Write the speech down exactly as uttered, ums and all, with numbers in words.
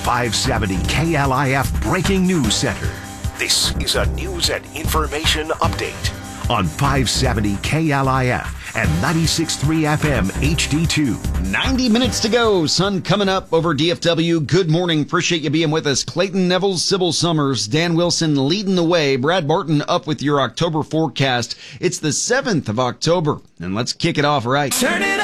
five seventy K L I F Breaking News Center. This is a news and information update on five seventy K L I F and ninety-six point three F M H D two. ninety minutes to go. Sun coming up over D F W. Good morning. Appreciate you being with us. Clayton Neville, Sybil Summers, Dan Wilson leading the way. Brad Barton up with your October forecast. It's the seventh of October, and let's kick it off right. Turn it up.